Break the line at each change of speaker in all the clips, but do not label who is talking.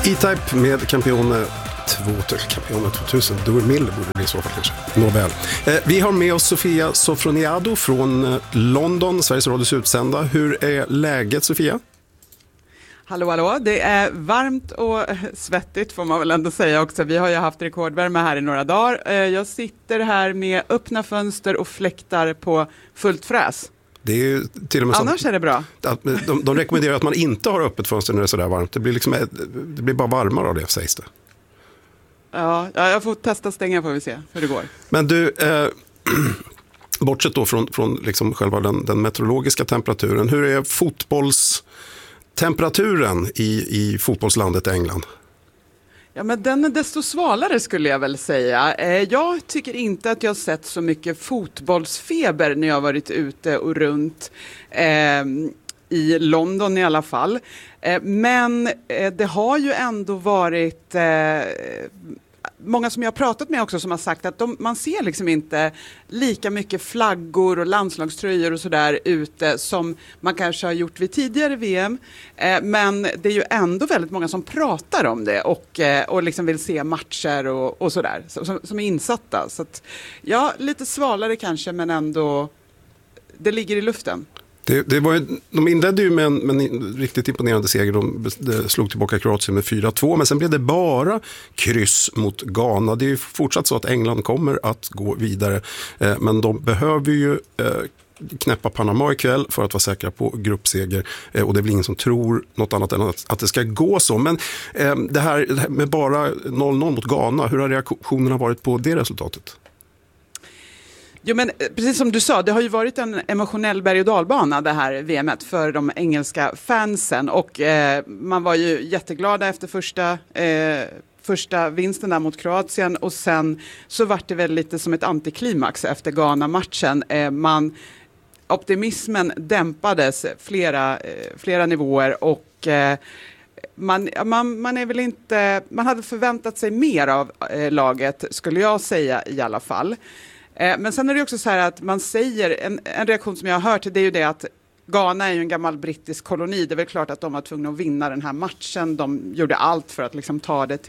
E-Type med Campione 2000. Dur Miller borde det bli så fall kanske. Nåväl. Vi har med oss Sofia Sofroniado från London, Sveriges Radios utsända. Hur är läget, Sofia?
Hallå, det är varmt och svettigt får man väl ändå säga också. Vi har ju haft rekordvärme här i några dagar. Jag sitter här med öppna fönster och fläktar på fullt fräs.
Det är ju till och med
annars är det bra.
De rekommenderar att man inte har öppet fönster när det är sådär varmt. Det blir bara varmare av det, sägs det.
Ja, jag får testa stänga får vi se hur det går.
Men du, bortsett då från liksom själva den meteorologiska temperaturen, hur är fotbollstemperaturen i fotbollslandet England?
Ja, men den är desto svalare skulle jag väl säga. Jag tycker inte att jag har sett så mycket fotbollsfeber när jag har varit ute och runt i London i alla fall. Men det har ju ändå varit många som jag har pratat med också som har sagt att man ser liksom inte lika mycket flaggor och landslagströjor och sådär ute som man kanske har gjort vid tidigare VM. Men det är ju ändå väldigt många som pratar om det och liksom vill se matcher och sådär som är insatta. Så att, ja, lite svalare kanske men ändå det ligger i luften.
De inledde ju med en riktigt imponerande seger. De slog tillbaka Kroatien med 4-2, men sen blev det bara kryss mot Ghana. Det är ju fortsatt så att England kommer att gå vidare, men de behöver ju knäppa Panama ikväll för att vara säkra på gruppseger, och det är väl ingen som tror något annat än att det ska gå så. Men det här med bara 0-0 mot Ghana, hur har reaktionerna varit på det resultatet?
Jo, men precis som du sa, det har ju varit en emotionell berg- och dalbana det här VMet för de engelska fansen och man var ju jätteglada efter första vinsten där mot Kroatien och sen så var det väl lite som ett antiklimax efter Ghana-matchen. Optimismen dämpades flera nivåer och man är väl inte, man hade förväntat sig mer av laget skulle jag säga i alla fall. Men sen är det också så här att man säger, en reaktion som jag har hört det är ju det att Ghana är ju en gammal brittisk koloni. Det är väl klart att de var tvungna att vinna den här matchen. De gjorde allt för att liksom ta det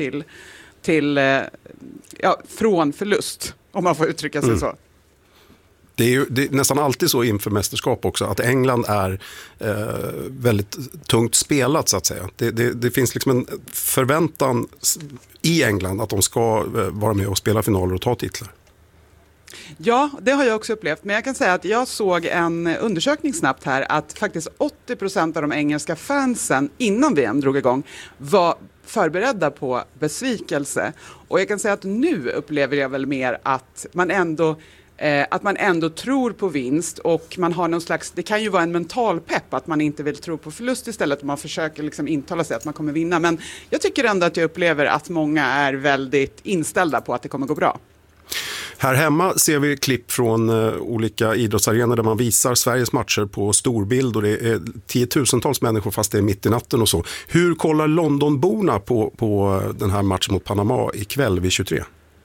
från förlust, om man får uttrycka sig så.
Det är nästan alltid så inför mästerskap också att England är väldigt tungt spelat så att säga. Det finns liksom en förväntan i England att de ska vara med och spela finaler och ta titlar.
Ja, det har jag också upplevt. Men jag kan säga att jag såg en undersökning snabbt här att faktiskt 80% av de engelska fansen innan VM drog igång var förberedda på besvikelse. Och jag kan säga att nu upplever jag väl mer att man ändå tror på vinst och man har någon slags, det kan ju vara en mental pepp att man inte vill tro på förlust istället och man försöker liksom intala sig att man kommer vinna. Men jag tycker ändå att jag upplever att många är väldigt inställda på att det kommer gå bra.
Här hemma ser vi klipp från olika idrottsarenor där man visar Sveriges matcher på storbild och det är tiotusentals människor fast det är mitt i natten och så. Hur kollar Londonborna på den här matchen mot Panama ikväll vid 23?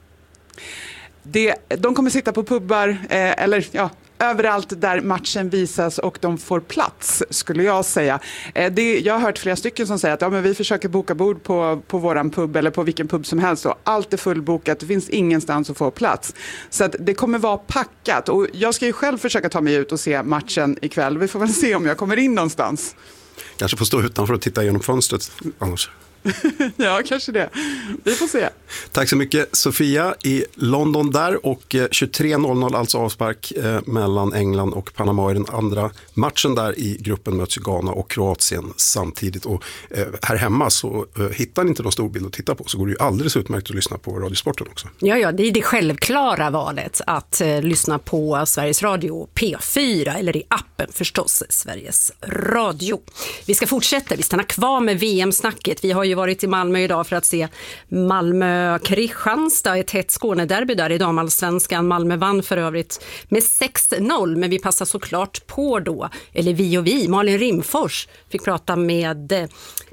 De kommer sitta på pubbar överallt där matchen visas och de får plats skulle jag säga. Jag har hört flera stycken som säger att men vi försöker boka bord på våran pub eller på vilken pub som helst och allt är fullbokat, det finns ingenstans att få plats. Så att det kommer vara packat och jag ska ju själv försöka ta mig ut och se matchen ikväll. Vi får väl se om jag kommer in någonstans.
Kanske får stå utanför och titta genom fönstret annars.
Ja, kanske det. Vi får se.
Tack så mycket Sofia i London där och 23.00 alltså avspark mellan England och Panama i den andra matchen där i gruppen möts Ghana och Kroatien samtidigt och här hemma så hittar ni inte någon stor bild att titta på så går det ju alldeles utmärkt att lyssna på Radiosporten också.
Ja, det är det självklara valet att lyssna på Sveriges Radio P4 eller i appen förstås Sveriges Radio. Vi ska fortsätta, vi stannar kvar med VM-snacket. Vi har ju varit i Malmö idag för att se Malmö-Kristianstad, ett hett Skånederby där i damallsvenskan. Malmö vann för övrigt med 6-0, men vi passar såklart på då, eller vi, Malin Rimfors fick prata med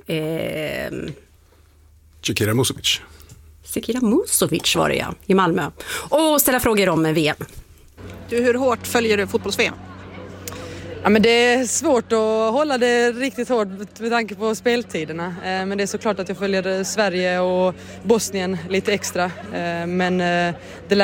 Zekira
Musovic var det ja, i Malmö. Och ställa frågor om VM.
Du, hur hårt följer du fotbolls-VM? Ja, men det är svårt att hålla det riktigt hårt med tanke på speltiderna. Men det är såklart att jag följer Sverige och Bosnien lite extra. Men det